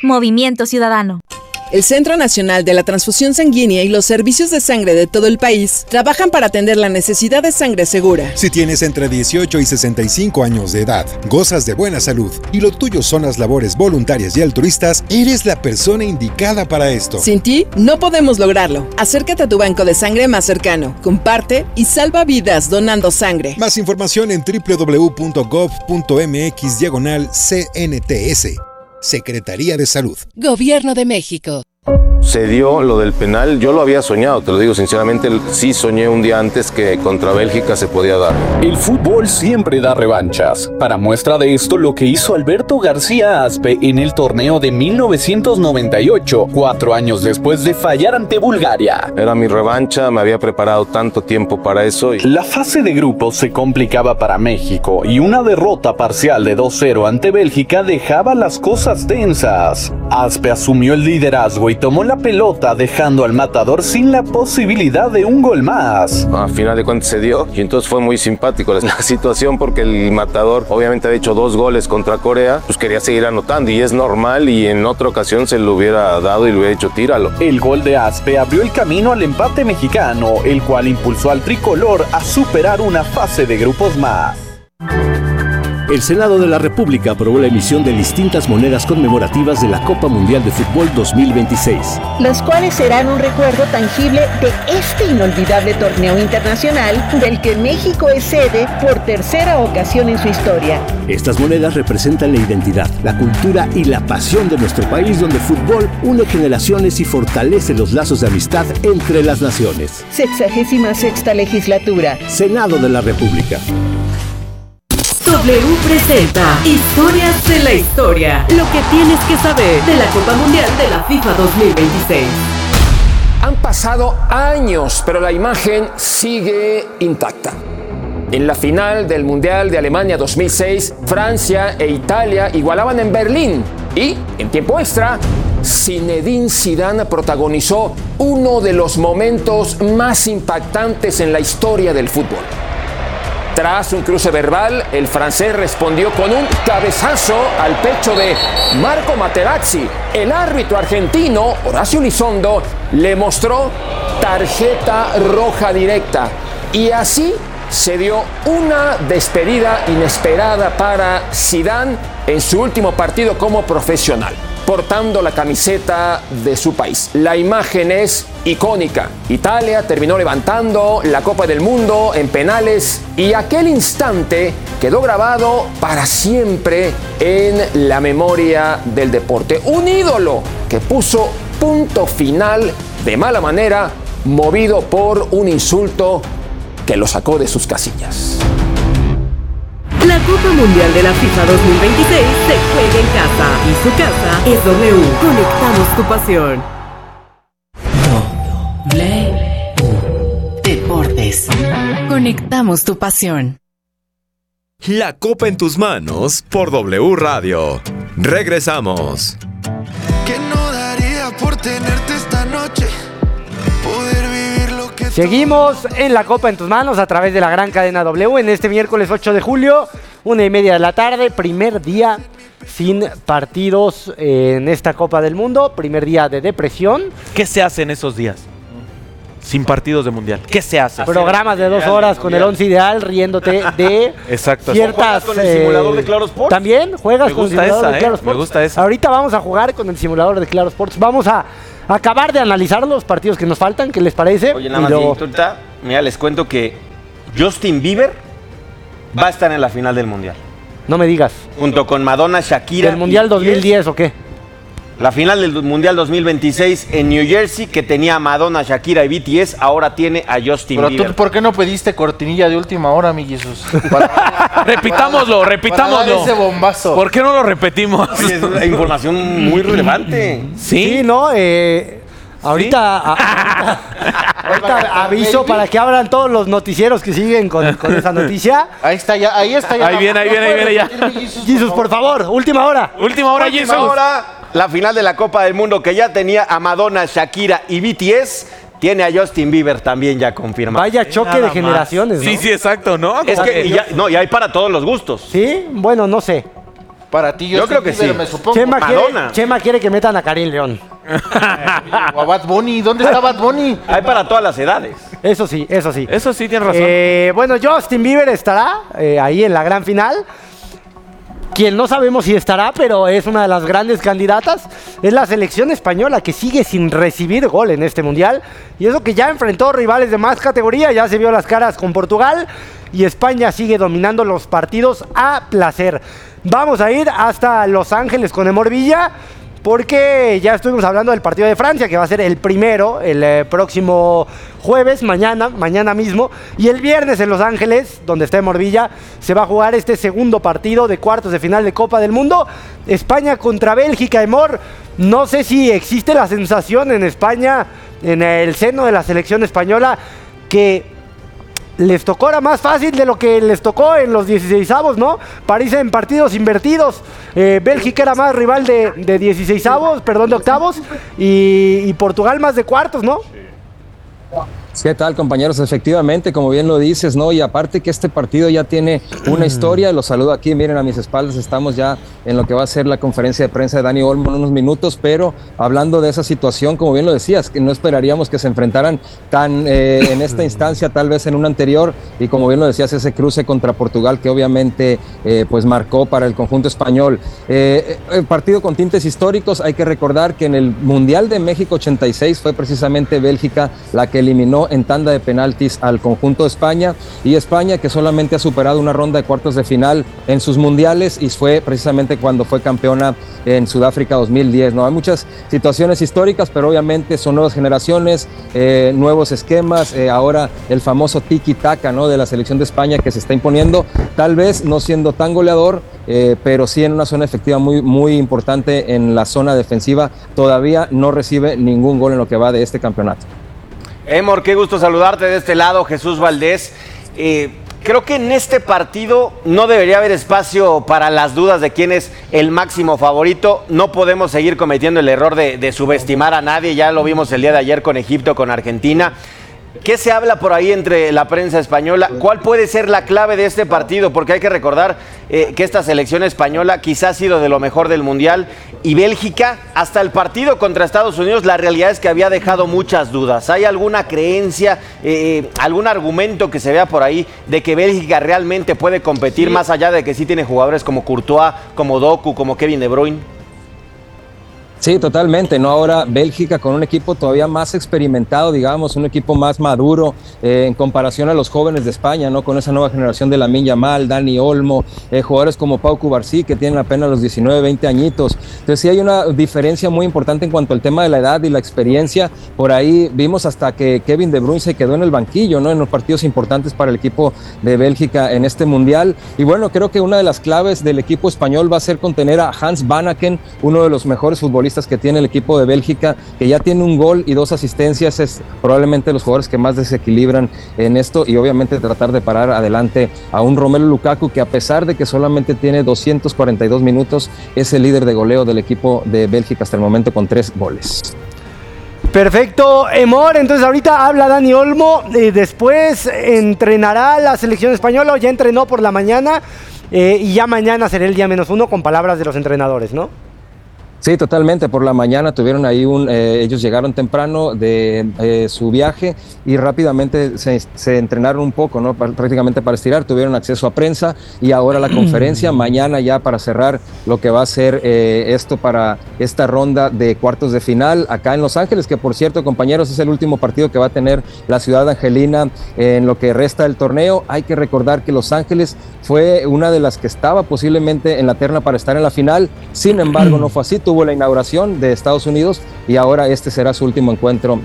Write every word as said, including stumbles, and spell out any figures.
Movimiento Ciudadano. El Centro Nacional de la Transfusión Sanguínea y los servicios de sangre de todo el país trabajan para atender la necesidad de sangre segura. Si tienes entre dieciocho y sesenta y cinco años de edad, gozas de buena salud y lo tuyo son las labores voluntarias y altruistas, eres la persona indicada para esto. Sin ti, no podemos lograrlo. Acércate a tu banco de sangre más cercano, comparte y salva vidas donando sangre. Más información en doble u doble u doble u punto gov punto mx diagonal C N T S. Secretaría de Salud. Gobierno de México. Se dio lo del penal, yo lo había soñado, te lo digo sinceramente, sí soñé un día antes que contra Bélgica se podía dar. El fútbol siempre da revanchas. Para muestra de esto, lo que hizo Alberto García Aspe en el torneo de mil novecientos noventa y ocho, cuatro años después de fallar ante Bulgaria. Era mi revancha, me había preparado tanto tiempo para eso. Y... La fase de grupos se complicaba para México y una derrota parcial de dos cero ante Bélgica dejaba las cosas tensas. Aspe asumió el liderazgo y tomó la pelota, dejando al matador sin la posibilidad de un gol más. A final de cuentas se dio y entonces fue muy simpático la situación porque el matador obviamente había hecho dos goles contra Corea, pues quería seguir anotando y es normal, y en otra ocasión se lo hubiera dado y le hubiera hecho tíralo. El gol de Aspe abrió el camino al empate mexicano, el cual impulsó al tricolor a superar una fase de grupos más. El Senado de la República aprobó la emisión de distintas monedas conmemorativas de la Copa Mundial de Fútbol dos mil veintiséis. Las cuales serán un recuerdo tangible de este inolvidable torneo internacional del que México es sede por tercera ocasión en su historia. Estas monedas representan la identidad, la cultura y la pasión de nuestro país, donde el fútbol une generaciones y fortalece los lazos de amistad entre las naciones. Sexagésima sexta legislatura. Senado de la República. W presenta Historias de la Historia. Lo que tienes que saber de la Copa Mundial de la FIFA dos mil veintiséis. Han pasado años, pero la imagen sigue intacta. En la final del Mundial de Alemania dos mil seis, Francia e Italia igualaban en Berlín. Y, en tiempo extra, Zinedine Zidane protagonizó uno de los momentos más impactantes en la historia del fútbol. Tras un cruce verbal, el francés respondió con un cabezazo al pecho de Marco Materazzi. El árbitro argentino, Horacio Elizondo, le mostró tarjeta roja directa. Y así se dio una despedida inesperada para Zidane en su último partido como profesional, portando la camiseta de su país. La imagen es icónica. Italia terminó levantando la Copa del Mundo en penales y aquel instante quedó grabado para siempre en la memoria del deporte. Un ídolo que puso punto final de mala manera, movido por un insulto que lo sacó de sus casillas. La Copa Mundial de la FIFA dos mil veintiséis se juega en casa y su casa es W. Conectamos tu pasión. W Deportes. Conectamos tu pasión. La Copa en tus manos por W Radio. Regresamos. ¿Qué no daría por tenerte esta noche? Poder vivir lo que... Seguimos en la Copa en tus manos a través de la gran cadena W en este miércoles ocho de julio, una y media de la tarde, primer día sin partidos en esta Copa del Mundo, primer día de depresión. ¿Qué se hace en esos días? Sin partidos de mundial. ¿Qué se hace? Programas de dos horas con el once ideal, riéndote de Exacto. ciertas... ¿Juegas con el simulador de Claro Sports? ¿También juegas Me con el gusta simulador esa, de Claro eh. Sports? Me gusta esa. Ahorita vamos a jugar con el simulador de Claro Sports. Vamos a acabar de analizar los partidos que nos faltan. ¿Qué les parece? Oye, nada más, luego... ahorita, mira, les cuento que Justin Bieber va a estar en la final del Mundial. No me digas. Junto con Madonna, Shakira. ¿Del Mundial dos mil diez o qué? La final del Mundial dos mil veintiséis en New Jersey, que tenía a Madonna, Shakira y B T S, ahora tiene a Justin Pero Bieber. tú, ¿por qué no pediste cortinilla de última hora, mi Jesús? repitámoslo, repitámoslo. Para dar ese bombazo. ¿Por qué no lo repetimos? Oye, es una información muy relevante. Sí, sí, ¿no? Eh, ahorita, ¿Sí? a, ahorita, ahorita aviso para que abran todos los noticieros que siguen con, con esa noticia. Ahí está ya, ahí está ya. Ahí viene, ahí viene, ahí viene ya. Jesús, por favor, última hora. Última hora, Jesús. Última hora. La final de la Copa del Mundo, que ya tenía a Madonna, Shakira y B T S, tiene a Justin Bieber también ya confirmado. Vaya choque Nada de más. generaciones, ¿no? Sí, sí, exacto, ¿no? Es que y ya, no, y hay para todos los gustos. Sí, bueno, no sé. Para ti, yo creo que sí. Me supongo. Chema quiere, Madonna. Chema quiere que metan a Karim León. O a Bad Bunny. ¿Dónde está Bad Bunny? Hay para todas las edades. Eso sí, eso sí. Eso sí, tienes razón. Eh, bueno, Justin Bieber estará eh, ahí en la gran final. Quien no sabemos si estará, pero es una de las grandes candidatas, es la selección española, que sigue sin recibir gol en este mundial. Y eso que ya enfrentó rivales de más categoría, ya se vio las caras con Portugal. Y España sigue dominando los partidos a placer. Vamos a ir hasta Los Ángeles con Emor Villa, porque ya estuvimos hablando del partido de Francia, que va a ser el primero, el eh, próximo jueves, mañana, mañana mismo. Y el viernes en Los Ángeles, donde está Emor Villa, se va a jugar este segundo partido de cuartos de final de Copa del Mundo. España contra Bélgica, Emor. No sé si existe la sensación en España, en el seno de la selección española, que les tocó ahora más fácil de lo que les tocó en los dieciseisavos, ¿no? París en partidos invertidos. Eh, Bélgica era más rival de, de dieciseisavos, perdón, de octavos. Y, y Portugal más de cuartos, ¿no? ¿Qué tal, compañeros? Efectivamente, como bien lo dices, ¿no? Y aparte que este partido ya tiene una historia, los saludo aquí, miren a mis espaldas, estamos ya en lo que va a ser la conferencia de prensa de Dani Olmo en unos minutos, pero hablando de esa situación, como bien lo decías, que no esperaríamos que se enfrentaran tan eh, en esta instancia, tal vez en una anterior, y como bien lo decías, ese cruce contra Portugal que obviamente eh, pues marcó para el conjunto español. Eh, el partido con tintes históricos, hay que recordar que en el Mundial de México ochenta y seis fue precisamente Bélgica la que eliminó en tanda de penaltis al conjunto de España, y España que solamente ha superado una ronda de cuartos de final en sus mundiales, y fue precisamente cuando fue campeona en Sudáfrica dos mil diez, ¿no? Hay muchas situaciones históricas, pero obviamente son nuevas generaciones, eh, nuevos esquemas, eh, ahora el famoso tiki-taka, ¿no? De la selección de España que se está imponiendo, tal vez no siendo tan goleador, eh, pero sí en una zona efectiva muy, muy importante en la zona defensiva. Todavía no recibe ningún gol en lo que va de este campeonato. Emor, qué gusto saludarte de este lado, Jesús Valdés. Eh, creo que en este partido no debería haber espacio para las dudas de quién es el máximo favorito. No podemos seguir cometiendo el error de, de subestimar a nadie, ya lo vimos el día de ayer con Egipto, con Argentina. ¿Qué se habla por ahí entre la prensa española? ¿Cuál puede ser la clave de este partido? Porque hay que recordar eh, que esta selección española quizás ha sido de lo mejor del Mundial, y Bélgica, hasta el partido contra Estados Unidos, la realidad es que había dejado muchas dudas. ¿Hay alguna creencia, eh, algún argumento que se vea por ahí de que Bélgica realmente puede competir, sí, más allá de que sí tiene jugadores como Courtois, como Doku, como Kevin De Bruyne? Sí, totalmente, ¿no? Ahora Bélgica con un equipo todavía más experimentado, digamos, un equipo más maduro eh, en comparación a los jóvenes de España, ¿no? Con esa nueva generación de Lamine Yamal, Dani Olmo, eh, jugadores como Pau Cubarsí, que tienen apenas los diecinueve, veinte añitos. Entonces sí hay una diferencia muy importante en cuanto al tema de la edad y la experiencia. Por ahí vimos hasta que Kevin De Bruyne se quedó en el banquillo, ¿no? En los partidos importantes para el equipo de Bélgica en este Mundial. Y bueno, creo que una de las claves del equipo español va a ser contener a Hans Vanaken, uno de los mejores futbolistas que tiene el equipo de Bélgica, que ya tiene un gol y dos asistencias, es probablemente los jugadores que más desequilibran en esto, y obviamente tratar de parar adelante a un Romelu Lukaku, que a pesar de que solamente tiene doscientos cuarenta y dos minutos, es el líder de goleo del equipo de Bélgica hasta el momento con tres goles. Perfecto, Emor. Entonces ahorita habla Dani Olmo, eh, después entrenará la selección española, o ya entrenó por la mañana, eh, y ya mañana será el día menos uno con palabras de los entrenadores, ¿no? Sí, totalmente. Por la mañana tuvieron ahí un, eh, ellos llegaron temprano de eh, su viaje y rápidamente se, se entrenaron un poco, ¿no? Para, prácticamente para estirar, tuvieron acceso a prensa, y ahora la conferencia mañana ya para cerrar lo que va a ser eh, esto para esta ronda de cuartos de final acá en Los Ángeles, que por cierto, compañeros, es el último partido que va a tener la ciudad angelina en lo que resta del torneo. Hay que recordar que Los Ángeles fue una de las que estaba posiblemente en la terna para estar en la final, sin embargo no fue así. Tuvo la inauguración de Estados Unidos y ahora este será su último encuentro